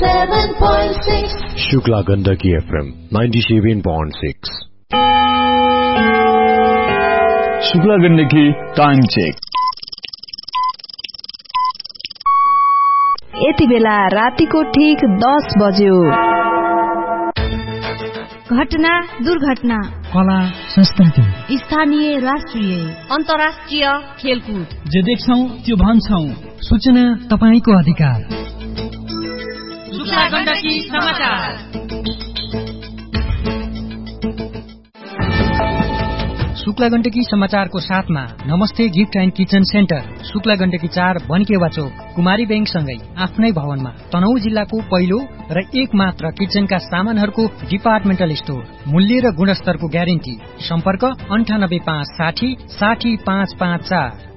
Shukla Gandaki FM 97.6. Shukla Gandaki time check. यति बेला रातिको ठीक 10 बज्यो। घटना दुर्घटना, कला संस्कृति, स्थानीय राष्ट्रिय अन्तर्राष्ट्रिय खेलकुद, जे देख्छौं त्यो भन्छौं। सूचना तपाईको अधिकार। शुक्ला गण्डकी समाचार। शुक्ला गण्डकी समाचारको साथमा नमस्ते gift and kitchen centre, Shukla Gandaki 4 बनकेवा चोक, कुमारी बैंकसँगै आफ्नै भवनमा तनहुँ जिल्लाको पहिलो र एक मात्र किचनका सामानहरूको डिपार्टमेन्टल स्टोर। मूल्य र गुणस्तरको ग्यारेन्टी। सम्पर्क 9856 60 60 554।